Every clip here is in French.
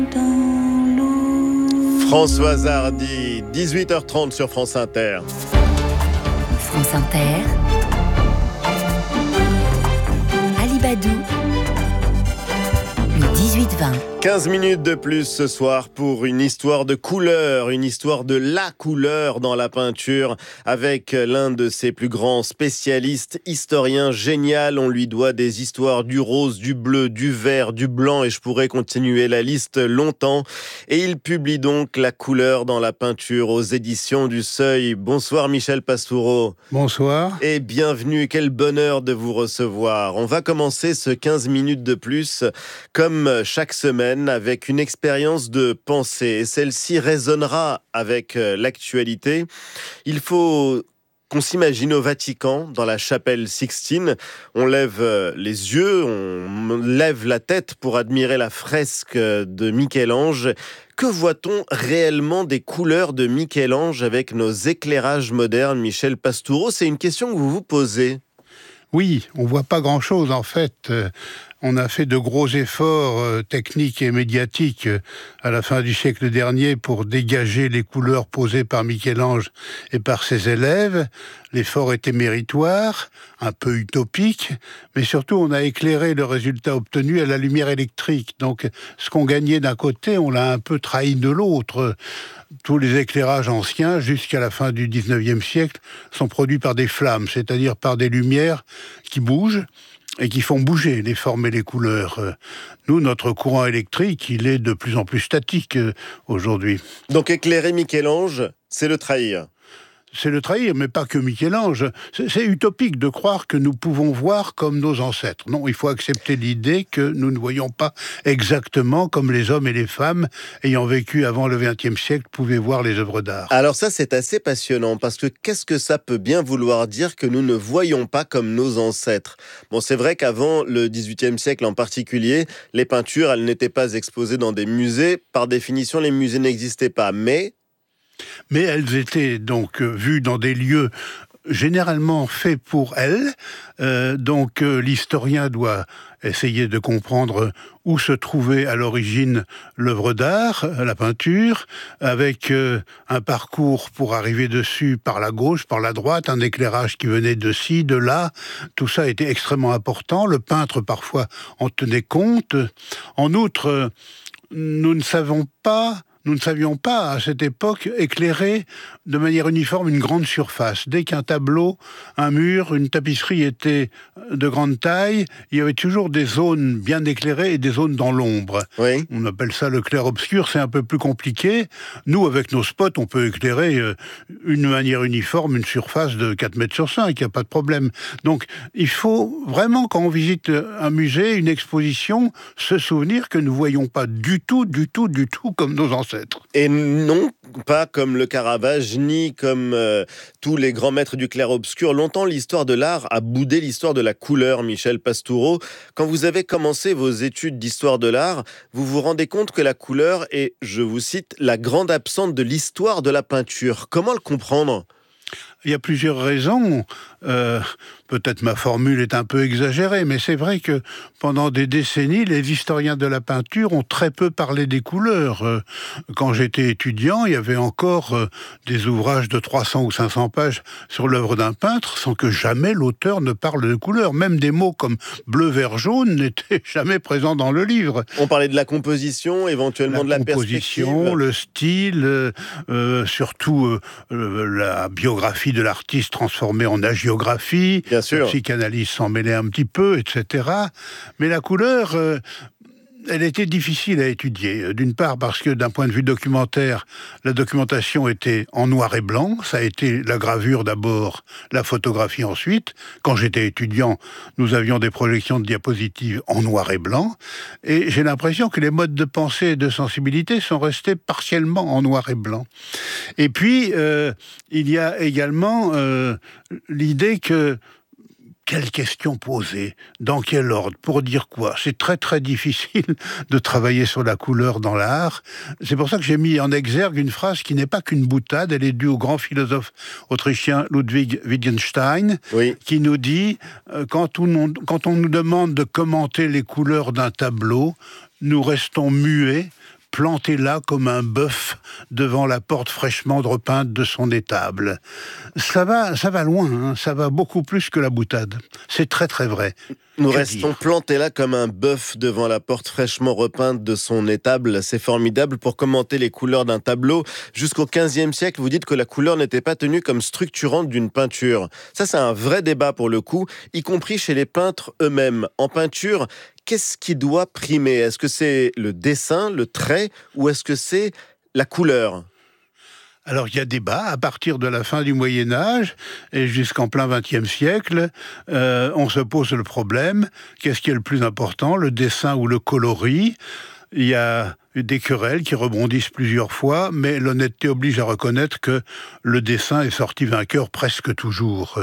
Françoise Hardy, 18h30 sur France Inter. France Inter. Alibadou. Le 18-20. 15 minutes de plus ce soir pour une histoire de couleur, une histoire de la couleur dans la peinture avec l'un de ses plus grands spécialistes, historien génial. On lui doit des histoires du rose, du bleu, du vert, du blanc et je pourrais continuer la liste longtemps. Et il publie donc La couleur dans la peinture aux éditions du Seuil. Bonsoir Michel Pastoureau. Bonsoir. Et bienvenue, quel bonheur de vous recevoir. On va commencer ce 15 minutes de plus comme chaque semaine avec une expérience de pensée et celle-ci résonnera avec l'actualité. Il faut qu'on s'imagine au Vatican, dans la chapelle Sixtine. On lève les yeux, on lève la tête pour admirer la fresque de Michel-Ange. Que voit-on réellement des couleurs de Michel-Ange avec nos éclairages modernes, Michel Pastoureau? C'est une question que vous vous posez. Oui, on voit pas grand-chose en fait. On a fait de gros efforts techniques et médiatiques à la fin du siècle dernier pour dégager les couleurs posées par Michel-Ange et par ses élèves. L'effort était méritoire, un peu utopique, mais surtout on a éclairé le résultat obtenu à la lumière électrique. Donc ce qu'on gagnait d'un côté, on l'a un peu trahi de l'autre. Tous les éclairages anciens, jusqu'à la fin du 19e siècle, sont produits par des flammes, c'est-à-dire par des lumières qui bougent et qui font bouger les formes et les couleurs. Nous, notre courant électrique, il est de plus en plus statique aujourd'hui. Donc éclairer Michel-Ange, c'est le trahir. C'est le trahir, mais pas que Michel-Ange. C'est utopique de croire que nous pouvons voir comme nos ancêtres. Non, il faut accepter l'idée que nous ne voyons pas exactement comme les hommes et les femmes ayant vécu avant le XXe siècle pouvaient voir les œuvres d'art. Alors ça, c'est assez passionnant, parce que qu'est-ce que ça peut bien vouloir dire que nous ne voyons pas comme nos ancêtres? Bon, c'est vrai qu'avant le XVIIIe siècle en particulier, les peintures, elles n'étaient pas exposées dans des musées. Par définition, les musées n'existaient pas, mais elles étaient donc vues dans des lieux généralement faits pour elles. L'historien doit essayer de comprendre où se trouvait à l'origine l'œuvre d'art, la peinture, avec un parcours pour arriver dessus par la gauche, par la droite, un éclairage qui venait de ci, de là. Tout ça était extrêmement important. Le peintre, parfois, en tenait compte. En outre, nous ne savions pas à cette époque éclairer de manière uniforme une grande surface. Dès qu'un tableau, un mur, une tapisserie était de grande taille, il y avait toujours des zones bien éclairées et des zones dans l'ombre. oui. On appelle ça le clair-obscur, c'est un peu plus compliqué. Nous, avec nos spots, on peut éclairer une manière uniforme, une surface de 4 mètres sur 5, il n'y a pas de problème. Donc, il faut vraiment, quand on visite un musée, une exposition, se souvenir que nous ne voyons pas du tout comme nos ancêtres. Et non pas comme le Caravage, ni comme tous les grands maîtres du clair-obscur. Longtemps, l'histoire de l'art a boudé l'histoire de la couleur, Michel Pastoureau. Quand vous avez commencé vos études d'histoire de l'art, vous vous rendez compte que la couleur est, je vous cite, la grande absente de l'histoire de la peinture. Comment le comprendre ? Il y a plusieurs raisons. Peut-être ma formule est un peu exagérée, mais c'est vrai que pendant des décennies, les historiens de la peinture ont très peu parlé des couleurs. Quand j'étais étudiant, il y avait encore des ouvrages de 300 ou 500 pages sur l'œuvre d'un peintre, sans que jamais l'auteur ne parle de couleurs. Même des mots comme bleu, vert, jaune n'étaient jamais présents dans le livre. On parlait de la composition, éventuellement de la perspective. Le style, surtout la biographie de l'artiste transformée en agiographie. Bien sûr. La psychanalyse s'en mêlait un petit peu, etc. Mais la couleur, elle était difficile à étudier. D'une part parce que d'un point de vue documentaire, la documentation était en noir et blanc. Ça a été la gravure d'abord, la photographie ensuite. Quand j'étais étudiant, nous avions des projections de diapositives en noir et blanc. Et j'ai l'impression que les modes de pensée et de sensibilité sont restés partiellement en noir et blanc. Et puis, il y a également l'idée que quelle question poser? Dans quel ordre? Pour dire quoi? C'est très très difficile de travailler sur la couleur dans l'art. C'est pour ça que j'ai mis en exergue une phrase qui n'est pas qu'une boutade. Elle est due au grand philosophe autrichien Ludwig Wittgenstein, oui, qui nous dit quand on nous demande de commenter les couleurs d'un tableau, nous restons muets planté là comme un bœuf devant la porte fraîchement repeinte de son étable. Ça va loin, hein, ça va beaucoup plus que la boutade. C'est très très vrai. Nous restons plantés là comme un bœuf devant la porte fraîchement repeinte de son étable. C'est formidable pour commenter les couleurs d'un tableau. Jusqu'au XVe siècle, vous dites que la couleur n'était pas tenue comme structurante d'une peinture. Ça, c'est un vrai débat pour le coup, y compris chez les peintres eux-mêmes. En peinture, qu'est-ce qui doit primer ? Est-ce que c'est le dessin, le trait, ou est-ce que c'est la couleur ? Alors il y a débat, à partir de la fin du Moyen-Âge et jusqu'en plein XXe siècle, on se pose le problème, qu'est-ce qui est le plus important, le dessin ou le coloris ? Il y a des querelles qui rebondissent plusieurs fois, mais l'honnêteté oblige à reconnaître que le dessin est sorti vainqueur presque toujours.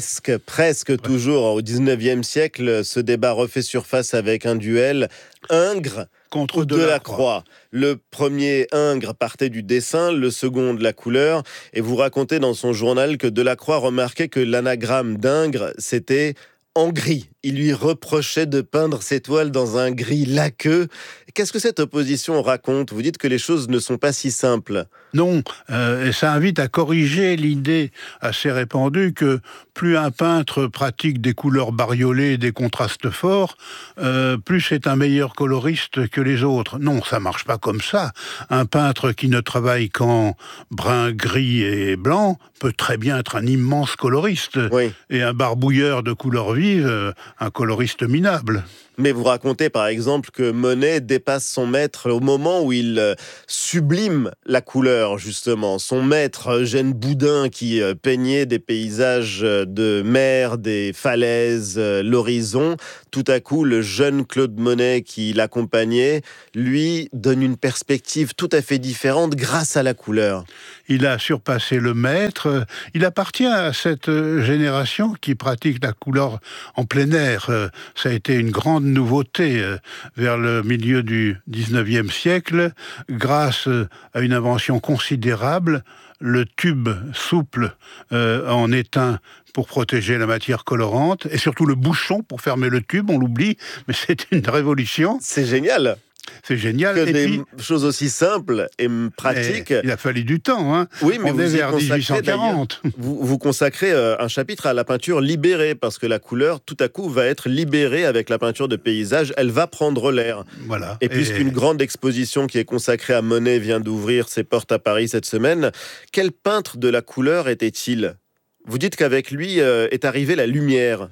Presque toujours. Au XIXe siècle, ce débat refait surface avec un duel Ingres contre Delacroix. Le premier, Ingres, partait du dessin, le second de la couleur, et vous racontez dans son journal que Delacroix remarquait que l'anagramme d'Ingres, c'était en gris. Il lui reprochait de peindre ses toiles dans un gris laqueux. Qu'est-ce que cette opposition raconte ? Vous dites que les choses ne sont pas si simples. Non, et ça invite à corriger l'idée assez répandue que plus un peintre pratique des couleurs bariolées et des contrastes forts, plus c'est un meilleur coloriste que les autres. Non, ça marche pas comme ça. Un peintre qui ne travaille qu'en brun, gris et blanc peut très bien être un immense coloriste. Oui. Et un barbouilleur de couleurs vives, un coloriste minable. Mais vous racontez par exemple que Monet dépasse son maître au moment où il sublime la couleur, justement. Son maître, Eugène Boudin, qui peignait des paysages de mer, des falaises, l'horizon. Tout à coup, le jeune Claude Monet qui l'accompagnait, lui, donne une perspective tout à fait différente grâce à la couleur. Il a surpassé le maître. Il appartient à cette génération qui pratique la couleur en plein air. Ça a été une grande nouveauté vers le milieu du 19e siècle, grâce à une invention considérable, le tube souple en étain pour protéger la matière colorante, et surtout le bouchon pour fermer le tube, on l'oublie, mais c'est une révolution. C'est génial. C'est génial. Que des choses aussi simples et pratiques. Il a fallu du temps, hein. Oui, mais on est vers 1840. Vous consacrez un chapitre à la peinture libérée, parce que la couleur, tout à coup, va être libérée avec la peinture de paysage. Elle va prendre l'air. Voilà. Et puisqu'une grande exposition qui est consacrée à Monet vient d'ouvrir ses portes à Paris cette semaine, quel peintre de la couleur était-il ? Vous dites qu'avec lui est arrivée la lumière.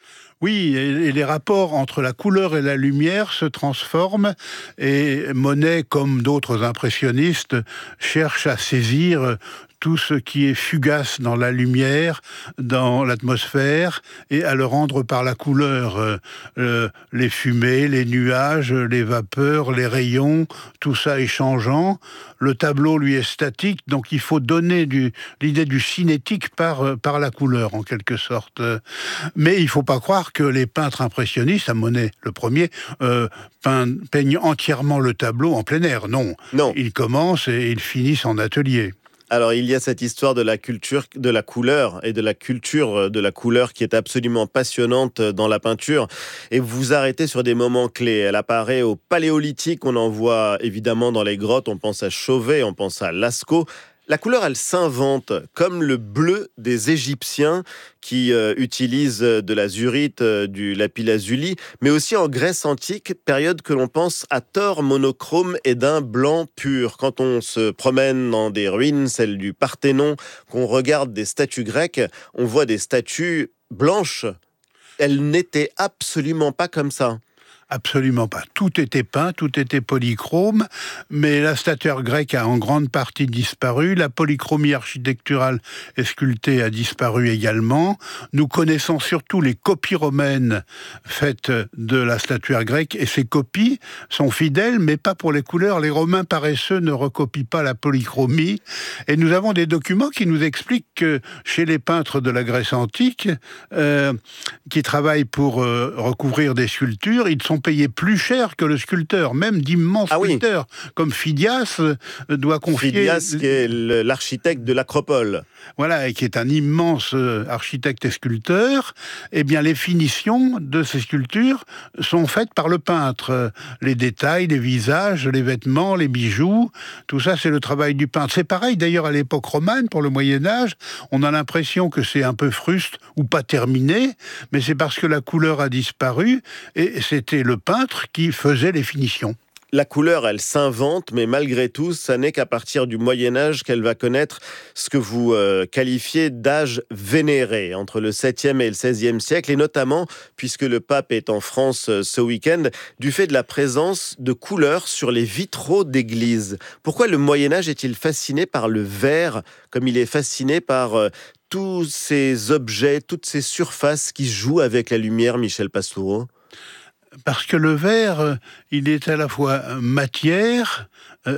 Oui, et les rapports entre la couleur et la lumière se transforment, et Monet, comme d'autres impressionnistes, cherche à saisir tout ce qui est fugace dans la lumière, dans l'atmosphère, et à le rendre par la couleur. Les fumées, les nuages, les vapeurs, les rayons, tout ça est changeant. Le tableau, lui, est statique, donc il faut donner l'idée du cinétique par la couleur, en quelque sorte. Mais il ne faut pas croire que les peintres impressionnistes, à Monet le premier, peignent entièrement le tableau en plein air. Non. Ils commencent et ils finissent en atelier. Alors, il y a cette histoire de la culture de la couleur et de la culture de la couleur qui est absolument passionnante dans la peinture. Et vous vous arrêtez sur des moments clés. Elle apparaît au Paléolithique, on en voit évidemment dans les grottes, on pense à Chauvet, on pense à Lascaux. La couleur, elle s'invente, comme le bleu des Égyptiens qui utilisent de l'azurite, du lapis-lazuli, mais aussi en Grèce antique, période que l'on pense à tort monochrome et d'un blanc pur. Quand on se promène dans des ruines, celles du Parthénon, qu'on regarde des statues grecques, on voit des statues blanches. Elles n'étaient absolument pas comme ça. Absolument pas. Tout était peint, tout était polychrome, mais la statuaire grecque a en grande partie disparu, la polychromie architecturale et sculptée a disparu également. Nous connaissons surtout les copies romaines faites de la statuaire grecque, et ces copies sont fidèles, mais pas pour les couleurs. Les Romains paresseux ne recopient pas la polychromie, et nous avons des documents qui nous expliquent que chez les peintres de la Grèce antique, qui travaillent pour recouvrir des sculptures, ils sont sont payés plus cher que le sculpteur, même d'immenses sculpteurs, comme Phidias doit confier... Phidias, qui est l'architecte de l'Acropole. Voilà, et qui est un immense architecte et sculpteur. Eh bien, les finitions de ces sculptures sont faites par le peintre. Les détails, les visages, les vêtements, les bijoux, tout ça, c'est le travail du peintre. C'est pareil, d'ailleurs, à l'époque romane, pour le Moyen-Âge, on a l'impression que c'est un peu fruste ou pas terminé, mais c'est parce que la couleur a disparu, et c'était le peintre qui faisait les finitions. La couleur, elle s'invente, mais malgré tout, ça n'est qu'à partir du Moyen-Âge qu'elle va connaître ce que vous qualifiez d'âge vénéré, entre le 7e et le 16e siècle, et notamment, puisque le pape est en France ce week-end, du fait de la présence de couleurs sur les vitraux d'église. Pourquoi le Moyen-Âge est-il fasciné par le vert, comme il est fasciné par tous ces objets, toutes ces surfaces qui jouent avec la lumière, Michel Pastoureau ? Parce que le vert, il est à la fois matière,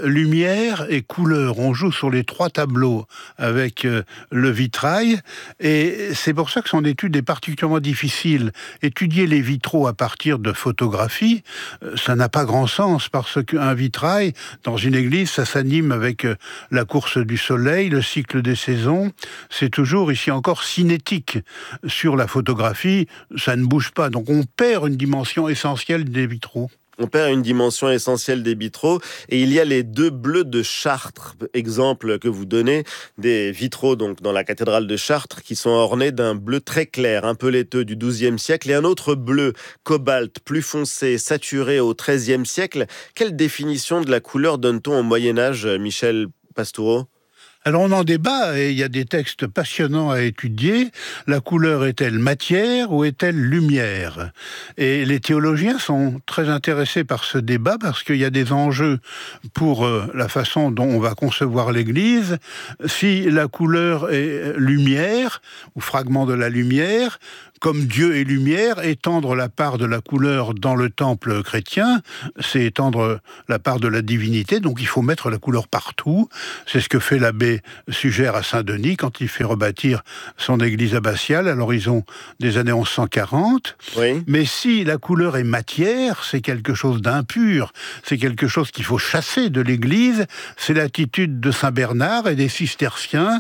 lumière et couleur. On joue sur les trois tableaux avec le vitrail, et c'est pour ça que son étude est particulièrement difficile. Étudier les vitraux à partir de photographies, ça n'a pas grand sens, parce qu'un vitrail, dans une église, ça s'anime avec la course du soleil, le cycle des saisons. C'est toujours, ici encore, cinétique. Sur la photographie, ça ne bouge pas. Donc on perd une dimension essentielle des vitraux. On perd une dimension essentielle des vitraux, et il y a les deux bleus de Chartres, exemple que vous donnez, des vitraux donc dans la cathédrale de Chartres qui sont ornés d'un bleu très clair, un peu laiteux du XIIe siècle, et un autre bleu cobalt plus foncé, saturé au XIIIe siècle. Quelle définition de la couleur donne-t-on au Moyen-Âge, Michel Pastoureau ? Alors on en débat, et il y a des textes passionnants à étudier. La couleur est-elle matière ou est-elle lumière ? Et les théologiens sont très intéressés par ce débat, parce qu'il y a des enjeux pour la façon dont on va concevoir l'Église. Si la couleur est lumière, ou fragment de la lumière, comme Dieu est lumière, étendre la part de la couleur dans le temple chrétien, c'est étendre la part de la divinité, donc il faut mettre la couleur partout. C'est ce que fait l'abbé Sugère à Saint-Denis quand il fait rebâtir son église abbatiale à l'horizon des années 1140. Oui. Mais si la couleur est matière, c'est quelque chose d'impur, c'est quelque chose qu'il faut chasser de l'église. C'est l'attitude de Saint Bernard et des cisterciens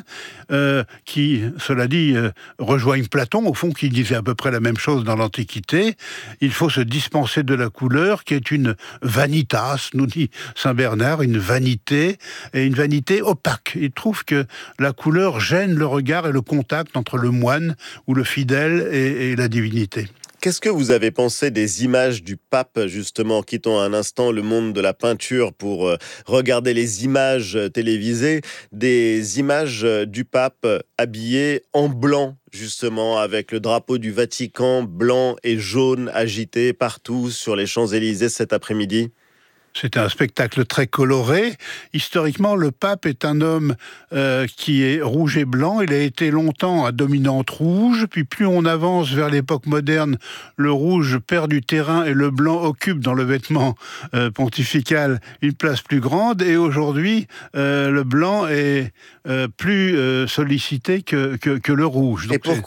qui, cela dit, rejoignent Platon, au fond, qui disait à peu près la même chose dans l'Antiquité. Il faut se dispenser de la couleur, qui est une vanitas, nous dit Saint Bernard, une vanité, et une vanité opaque. Il trouve que la couleur gêne le regard et le contact entre le moine ou le fidèle et la divinité. Qu'est-ce que vous avez pensé des images du pape, justement, quittons un instant le monde de la peinture pour regarder les images télévisées, des images du pape habillé en blanc, justement, avec le drapeau du Vatican blanc et jaune agité partout sur les Champs-Élysées cet après-midi ? C'est un spectacle très coloré. Historiquement, le pape est un homme qui est rouge et blanc. Il a été longtemps à dominante rouge, puis plus on avance vers l'époque moderne, le rouge perd du terrain et le blanc occupe dans le vêtement pontifical une place plus grande. Et aujourd'hui, le blanc est plus sollicité que le rouge. Donc, et pourquoi ?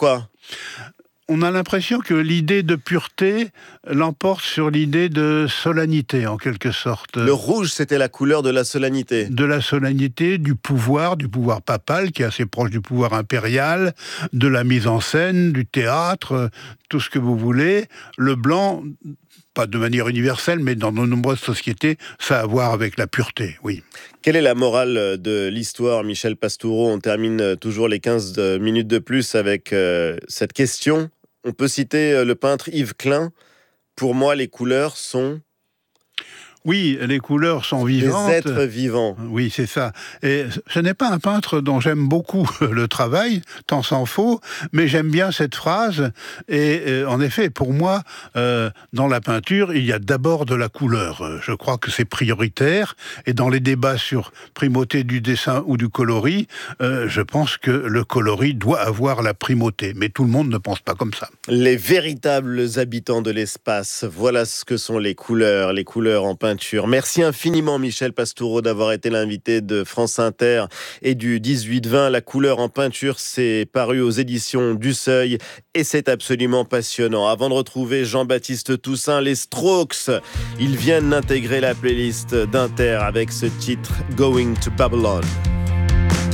On a l'impression que l'idée de pureté l'emporte sur l'idée de solennité, en quelque sorte. Le rouge, c'était la couleur de la solennité. De la solennité, du pouvoir papal, qui est assez proche du pouvoir impérial, de la mise en scène, du théâtre, tout ce que vous voulez. Le blanc, pas de manière universelle, mais dans de nombreuses sociétés, ça a à voir avec la pureté, oui. Quelle est la morale de l'histoire, Michel Pastoureau ? On termine toujours les 15 minutes de plus avec cette question. On peut citer le peintre Yves Klein. Pour moi, les couleurs sont... Oui, les couleurs sont vivantes. Des êtres vivants. Oui, c'est ça. Et ce n'est pas un peintre dont j'aime beaucoup le travail, tant s'en faut, mais j'aime bien cette phrase. Et en effet, pour moi, dans la peinture, il y a d'abord de la couleur. Je crois que c'est prioritaire. Et dans les débats sur primauté du dessin ou du coloris, je pense que le coloris doit avoir la primauté. Mais tout le monde ne pense pas comme ça. Les véritables habitants de l'espace, voilà ce que sont les couleurs en peinture. peinture. Merci infiniment Michel Pastoureau d'avoir été l'invité de France Inter et du 18-20. La couleur en peinture, c'est paru aux éditions du Seuil et c'est absolument passionnant. Avant de retrouver Jean-Baptiste Toussaint, les Strokes, ils viennent d'intégrer la playlist d'Inter avec ce titre Going to Babylon.